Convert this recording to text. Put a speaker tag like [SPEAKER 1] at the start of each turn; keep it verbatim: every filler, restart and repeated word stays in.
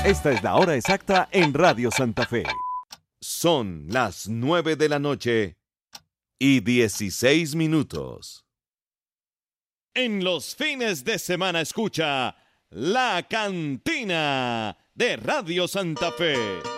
[SPEAKER 1] Esta es la hora exacta en Radio Santa Fe. Son las nueve de la noche y dieciséis minutos. En los fines de semana escucha La Cantina de Radio Santa Fe.